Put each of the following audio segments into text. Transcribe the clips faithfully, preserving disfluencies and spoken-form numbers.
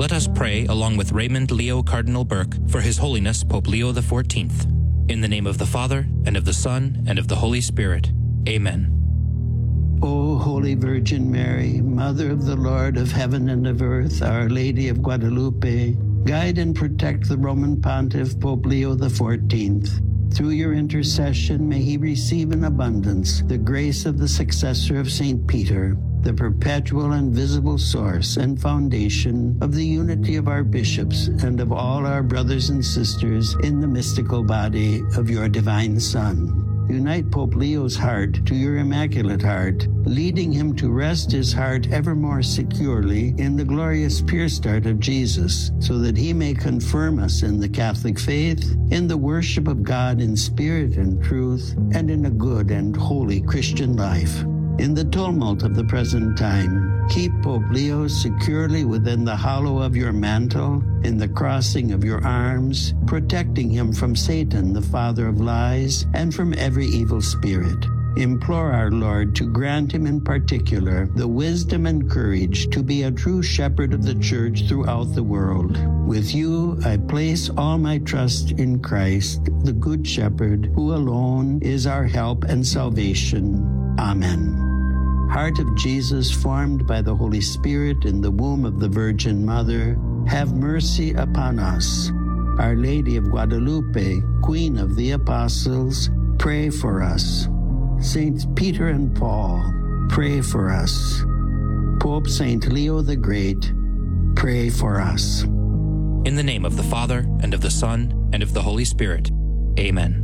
Let us pray along with Raymond Leo Cardinal Burke for His Holiness Pope Leo the fourteenth. In the name of the Father, and of the Son, and of the Holy Spirit. Amen. O Holy Virgin Mary, Mother of the Lord of heaven and of earth, Our Lady of Guadalupe, guide and protect the Roman Pontiff Pope Leo the fourteenth. Through your intercession, may he receive in abundance the grace of the successor of Saint Peter, the perpetual and visible source and foundation of the unity of our bishops and of all our brothers and sisters in the mystical body of your divine Son. Unite Pope Leo's heart to your Immaculate Heart, leading him to rest his heart ever more securely in the glorious pure start of Jesus, so that he may confirm us in the Catholic faith, in the worship of God in spirit and truth, and in a good and holy Christian life. In the tumult of the present time, keep Pope Leo securely within the hollow of your mantle, in the crossing of your arms, protecting him from Satan, the father of lies, and from every evil spirit. Implore our Lord to grant him in particular the wisdom and courage to be a true shepherd of the Church throughout the world. With you, I place all my trust in Christ, the Good Shepherd, who alone is our help and salvation. Amen. Heart of Jesus, formed by the Holy Spirit in the womb of the Virgin Mother, have mercy upon us. Our Lady of Guadalupe, Queen of the Apostles, pray for us. Saints Peter and Paul, pray for us. Pope Saint Leo the Great, pray for us. In the name of the Father, and of the Son, and of the Holy Spirit. Amen.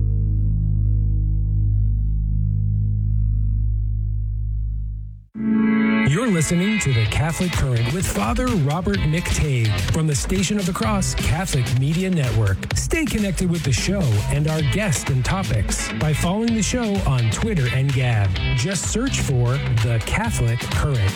You're listening to The Catholic Current with Father Robert McTague from the Station of the Cross Catholic Media Network. Stay connected with the show and our guests and topics by following the show on Twitter and Gab. Just search for The Catholic Current.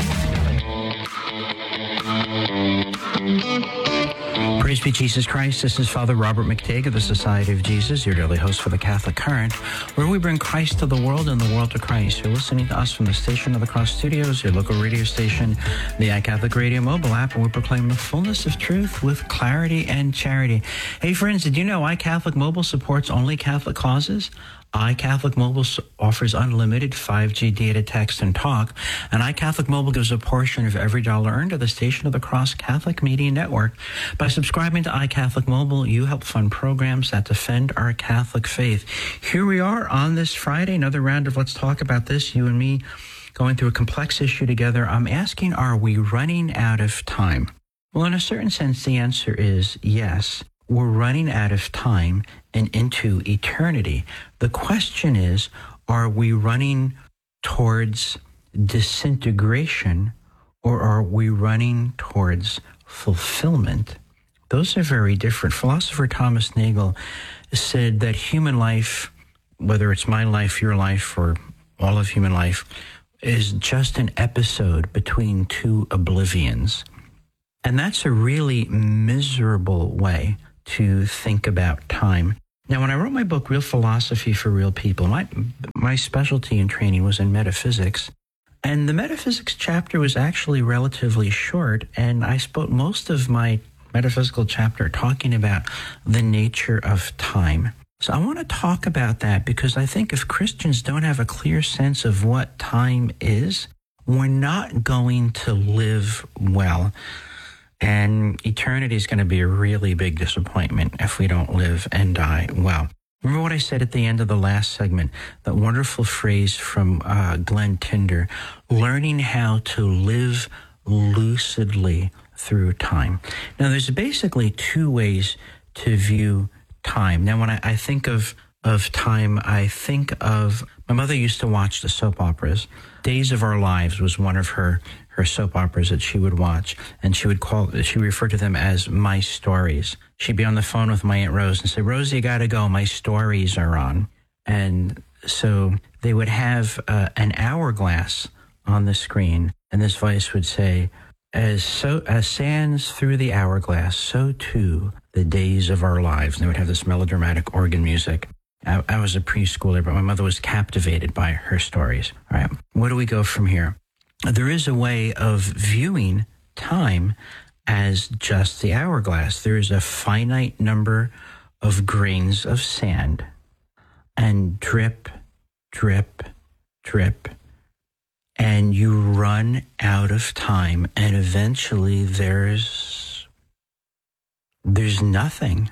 Praise be Jesus Christ. This is Father Robert McTague of the Society of Jesus, your daily host for the Catholic Current, where we bring Christ to the world and the world to Christ. You're listening to us from the Station of the Cross Studios, your local radio station, the iCatholic Radio mobile app, and we proclaim the fullness of truth with clarity and charity. Hey friends, did you know iCatholic Mobile supports only Catholic causes? iCatholic Mobile offers unlimited five G data, text, and talk, and iCatholic Mobile gives a portion of every dollar earned to the Station of the Cross Catholic Media Network. By subscribing to iCatholic Mobile, you help fund programs that defend our Catholic faith. Here we are on this Friday, another round of Let's Talk About This, you and me going through a complex issue together. I'm asking, are we running out of time? Well, in a certain sense, the answer is yes. We're running out of time and into eternity. The question is, are we running towards disintegration or are we running towards fulfillment? Those are very different. Philosopher Thomas Nagel said that human life, whether it's my life, your life, or all of human life, is just an episode between two oblivions. And that's a really miserable way to think about time. Now, when I wrote my book, Real Philosophy for Real People, my my specialty in training was in metaphysics. And the metaphysics chapter was actually relatively short, and I spent most of my metaphysical chapter talking about the nature of time. So I want to talk about that because I think if Christians don't have a clear sense of what time is, we're not going to live well. And eternity is going to be a really big disappointment if we don't live and die well. Remember what I said at the end of the last segment, that wonderful phrase from uh, Glenn Tinder, learning how to live lucidly through time. Now, there's basically two ways to view time. Now, when I, I think of, of time, I think of, my mother used to watch the soap operas. Days of Our Lives was one of her her soap operas that she would watch, and she would call, she referred to them as my stories. She'd be on the phone with my Aunt Rose and say, Rosie, you gotta go, my stories are on. And so they would have uh, an hourglass on the screen, and this voice would say, as so as sands through the hourglass, so too the days of our lives. And they would have this melodramatic organ music. I, I was a preschooler, but my mother was captivated by her stories. All right, where do we go from here? There is a way of viewing time as just the hourglass. There is a finite number of grains of sand, and drip, drip, drip, and you run out of time, and eventually there's there's nothing.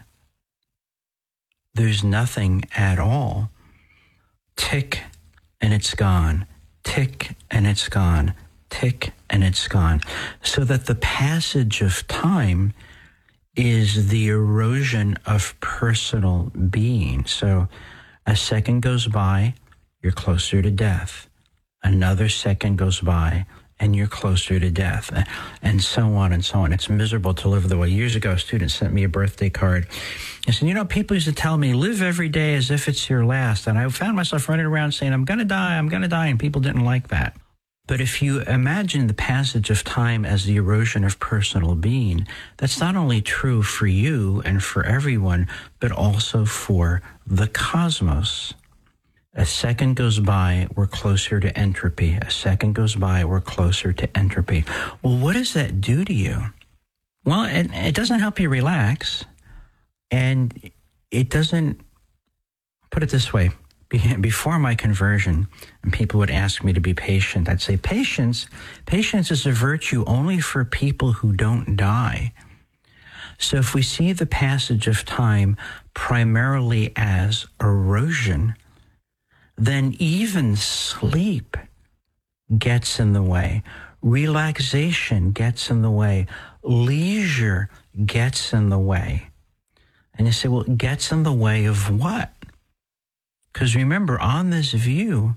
There's nothing at all. Tick, and it's gone. Tick, and it's gone. Tick, and it's gone. So that the passage of time is the erosion of personal being. So a second goes by, you're closer to death. Another second goes by, and you're closer to death, and so on and so on. It's miserable to live the way. Years ago, a student sent me a birthday card. He said, you know, people used to tell me, live every day as if it's your last. And I found myself running around saying, I'm going to die, I'm going to die, and people didn't like that. But if you imagine the passage of time as the erosion of personal being, that's not only true for you and for everyone, but also for the cosmos. A second goes by, we're closer to entropy. A second goes by, we're closer to entropy. Well, what does that do to you? Well, it, it doesn't help you relax. And it doesn't, put it this way, before my conversion, and people would ask me to be patient, I'd say, patience, patience is a virtue only for people who don't die. So if we see the passage of time primarily as erosion, then even sleep gets in the way. Relaxation gets in the way. Leisure gets in the way. And you say, well, it gets in the way of what? Because remember, on this view,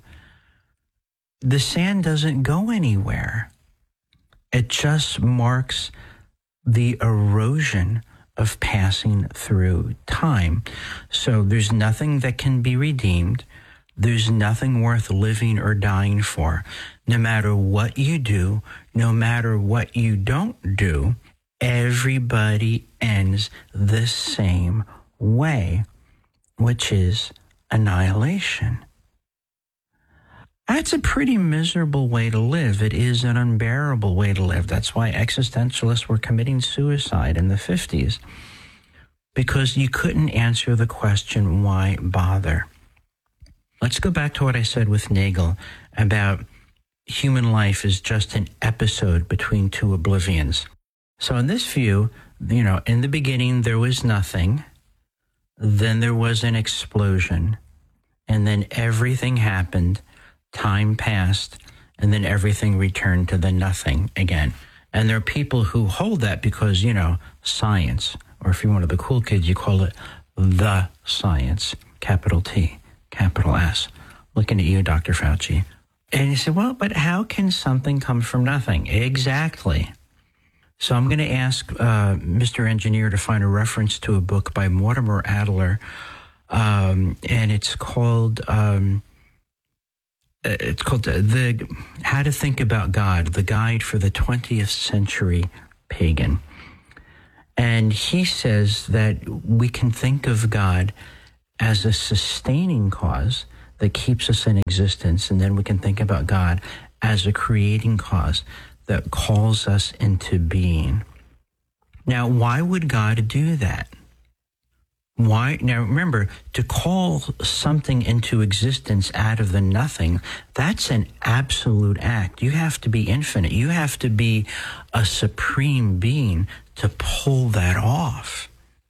the sand doesn't go anywhere. It just marks the erosion of passing through time. So there's nothing that can be redeemed. There's nothing worth living or dying for. No matter what you do, no matter what you don't do, everybody ends the same way, which is annihilation. That's a pretty miserable way to live. It is an unbearable way to live. That's why existentialists were committing suicide in the fifties, because you couldn't answer the question, why bother? Let's go back to what I said with Nagel about human life is just an episode between two oblivions. So in this view, you know, in the beginning there was nothing, then there was an explosion, and then everything happened, time passed, and then everything returned to the nothing again. And there are people who hold that because, you know, science, or if you're one of the cool kids, you call it the science, capital T. Capital S. Looking at you, Doctor Fauci. And you say, well, but how can something come from nothing? Exactly. So I'm going to ask uh, Mister Engineer to find a reference to a book by Mortimer Adler, um, and it's called um, it's called the How to Think About God: The Guide for the twentieth Century Pagan. And he says that we can think of God as a sustaining cause that keeps us in existence, and then we can think about God as a creating cause that calls us into being. Now, why would God do that? Why? Now, remember, to call something into existence out of the nothing, that's an absolute act. You have to be infinite. You have to be a supreme being to pull that off.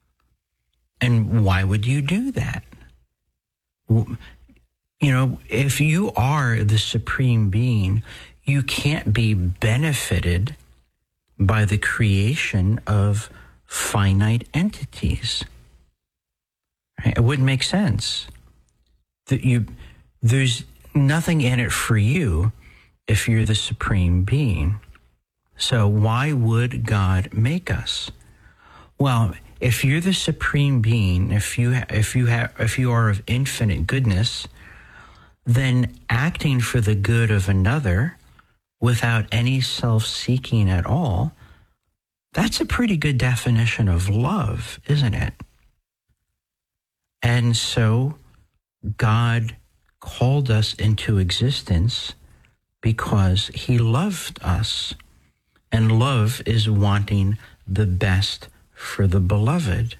And why would you do that? You know, if you are the supreme being, you can't be benefited by the creation of finite entities. Right? It wouldn't make sense. That you, there's nothing in it for you if you're the supreme being. So why would God make us? Well, if you're the supreme being, if you if you have if you are of infinite goodness, then acting for the good of another without any self-seeking at all, that's a pretty good definition of love, isn't it? And so God called us into existence because he loved us. And love is wanting the best for the beloved.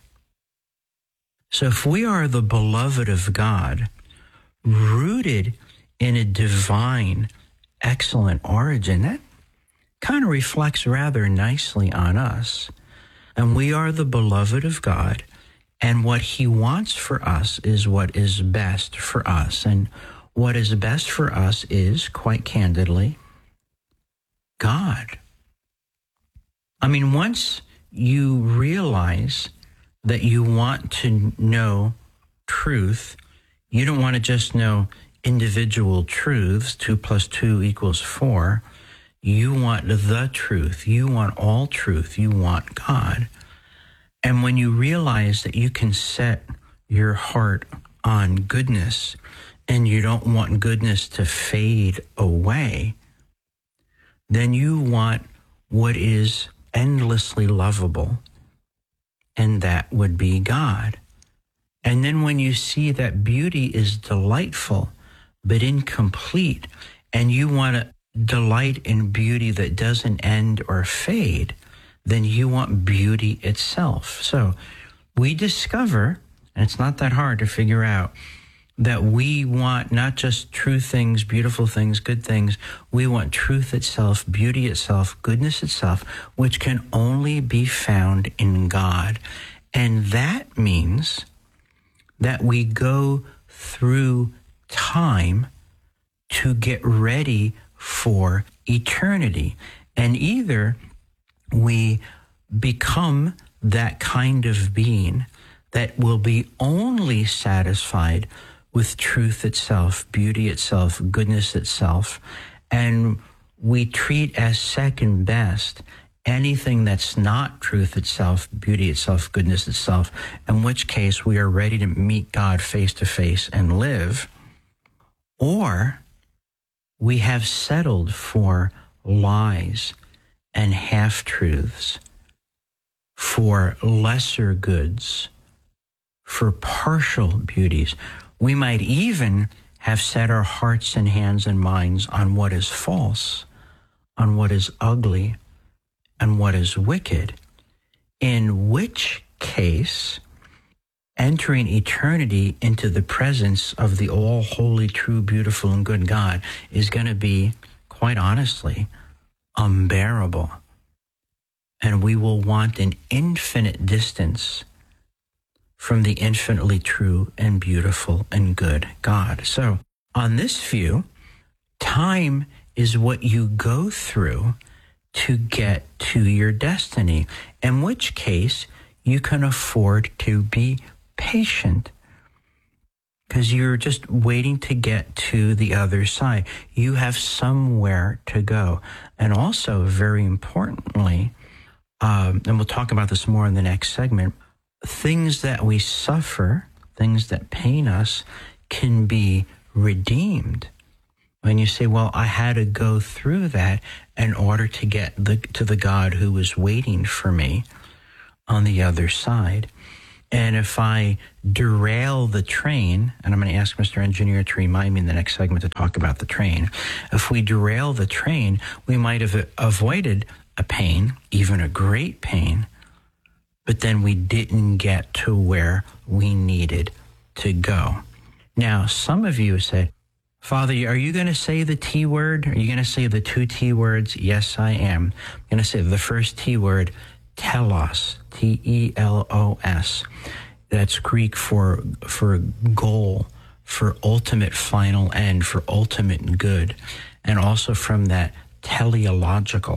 So if we are the beloved of God, rooted in a divine, excellent origin, that kind of reflects rather nicely on us. And we are the beloved of God, and what he wants for us is what is best for us. And what is best for us is, quite candidly, God. I mean, once you realize that you want to know truth, you don't want to just know individual truths, two plus two equals four. You want the truth. You want all truth. You want God. And when you realize that you can set your heart on goodness and you don't want goodness to fade away, then you want what is endlessly lovable, and that would be God. And then when you see that beauty is delightful but incomplete, and you want to delight in beauty that doesn't end or fade, then you want beauty itself. So we discover, and it's not that hard to figure out, that we want not just true things, beautiful things, good things. We want truth itself, beauty itself, goodness itself, which can only be found in God. And that means that we go through time to get ready for eternity. And either we become that kind of being that will be only satisfied with truth itself, beauty itself, goodness itself, and we treat as second best anything that's not truth itself, beauty itself, goodness itself, in which case we are ready to meet God face to face and live. Or we have settled for lies and half-truths, for lesser goods, for partial beauties. We might even have set our hearts and hands and minds on what is false, on what is ugly, and what is wicked, in which case entering eternity into the presence of the all-holy, true, beautiful, and good God is going to be, quite honestly, unbearable. And we will want an infinite distance from the infinitely true and beautiful and good God. So, on this view, time is what you go through to get to your destiny, in which case you can afford to be patient because you're just waiting to get to the other side. You have somewhere to go. And also, very importantly, um, and we'll talk about this more in the next segment, things that we suffer, things that pain us, can be redeemed. When you say, well, I had to go through that in order to get the, to the God who was waiting for me on the other side. And if I derail the train, and I'm going to ask Mister Engineer to remind me in the next segment to talk about the train. If we derail the train, we might have avoided a pain, even a great pain, but then we didn't get to where we needed to go. Now, some of you said, Father, are you going to say the T word? Are you going to say the two T words? Yes, I am. I'm going to say the first T word, telos, T E L O S. That's Greek for, for goal, for ultimate final end, for ultimate good, and also from that teleological.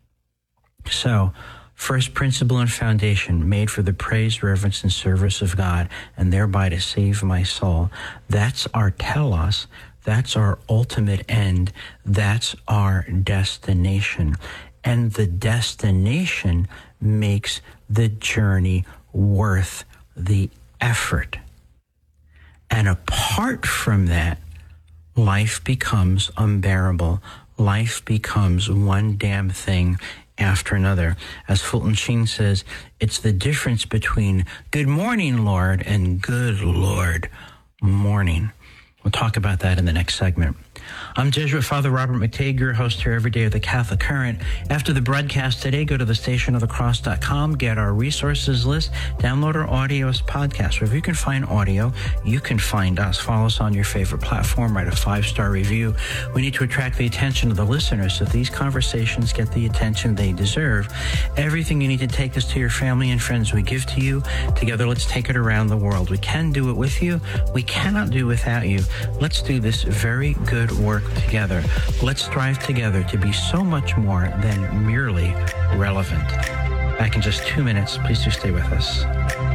So, first principle and foundation, made for the praise, reverence, and service of God, and thereby to save my soul. That's our telos. That's our ultimate end. That's our destination. And the destination makes the journey worth the effort. And apart from that, life becomes unbearable. Life becomes one damn thing after another. As Fulton Sheen says, it's the difference between good morning, Lord, and good Lord morning. We'll talk about that in the next segment. I'm Jesuit Father Robert McTague, your host here every day of the Catholic Current. After the broadcast today, go to the station of the cross dot com, get our resources list, download our audio as podcast. Wherever you can find audio, you can find us. Follow us on your favorite platform, write a five-star review. We need to attract the attention of the listeners so that these conversations get the attention they deserve. Everything you need to take this to your family and friends we give to you. Together, let's take it around the world. We can do it with you. We cannot do without you. Let's do this very good work together. Let's strive together to be so much more than merely relevant. Back in just two minutes. Please do stay with us.